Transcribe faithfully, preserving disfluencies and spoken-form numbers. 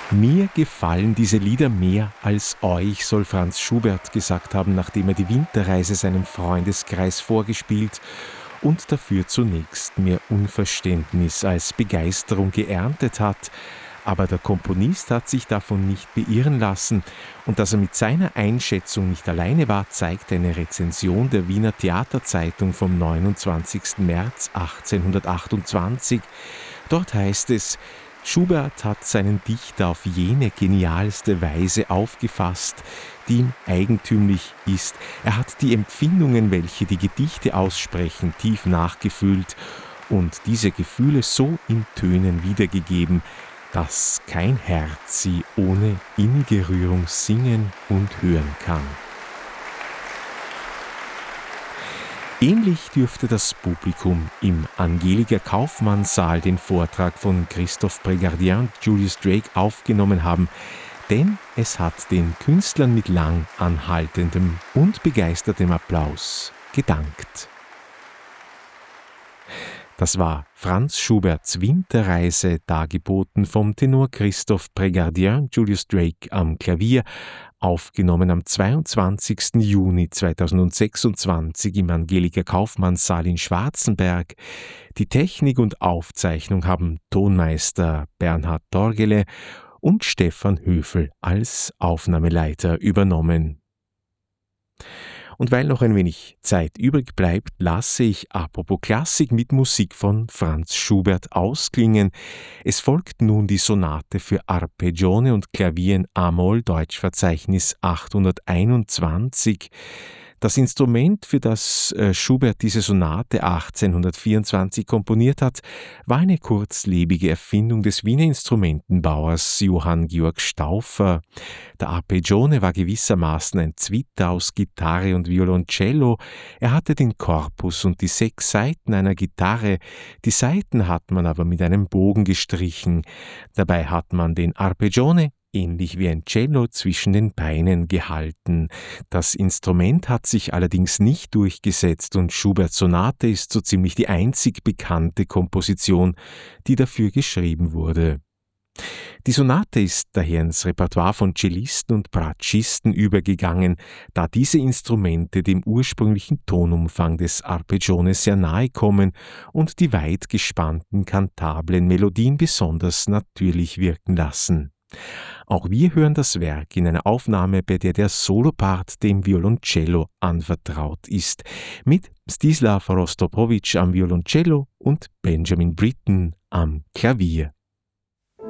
Mir gefallen diese Lieder mehr als euch, soll Franz Schubert gesagt haben, nachdem er die Winterreise seinem Freundeskreis vorgespielt und dafür zunächst mehr Unverständnis als Begeisterung geerntet hat. Aber der Komponist hat sich davon nicht beirren lassen, und dass er mit seiner Einschätzung nicht alleine war, zeigt eine Rezension der Wiener Theaterzeitung vom neunundzwanzigsten März achtzehnhundertachtundzwanzig. Dort heißt es: Schubert hat seinen Dichter auf jene genialste Weise aufgefasst, die ihm eigentümlich ist. Er hat die Empfindungen, welche die Gedichte aussprechen, tief nachgefühlt und diese Gefühle so in Tönen wiedergegeben, dass kein Herz sie ohne innige Rührung singen und hören kann. Ähnlich dürfte das Publikum im Angelika Kaufmann-Saal den Vortrag von Christophe Prégardien und Julius Drake aufgenommen haben, denn es hat den Künstlern mit lang anhaltendem und begeistertem Applaus gedankt. Das war Franz Schuberts Winterreise, dargeboten vom Tenor Christophe Prégardien, Julius Drake am Klavier, aufgenommen am zweiundzwanzigsten Juni zweitausendsechsundzwanzig im Angelika Kaufmann-Saal in Schwarzenberg. Die Technik und Aufzeichnung haben Tonmeister Bernhard Torgele und Stefan Höfel als Aufnahmeleiter übernommen. Und weil noch ein wenig Zeit übrig bleibt, lasse ich apropos Klassik mit Musik von Franz Schubert ausklingen. Es folgt nun die Sonate für Arpeggione und Klavier in A-Moll, Deutschverzeichnis achthunderteinundzwanzig. Das Instrument, für das äh, Schubert diese Sonate achtzehnhundertvierundzwanzig komponiert hat, war eine kurzlebige Erfindung des Wiener Instrumentenbauers Johann Georg Stauffer. Der Arpeggione war gewissermaßen ein Zwitter aus Gitarre und Violoncello. Er hatte den Korpus und die sechs Saiten einer Gitarre. Die Saiten hat man aber mit einem Bogen gestrichen. Dabei hat man den Arpeggione ähnlich wie ein Cello zwischen den Beinen gehalten. Das Instrument hat sich allerdings nicht durchgesetzt und Schuberts Sonate ist so ziemlich die einzig bekannte Komposition, die dafür geschrieben wurde. Die Sonate ist daher ins Repertoire von Cellisten und Bratschisten übergegangen, da diese Instrumente dem ursprünglichen Tonumfang des Arpeggione sehr nahe kommen und die weit gespannten kantablen Melodien besonders natürlich wirken lassen. Auch wir hören das Werk in einer Aufnahme, bei der der Solopart dem Violoncello anvertraut ist, mit Stislav Rostropowitsch am Violoncello und Benjamin Britten am Klavier.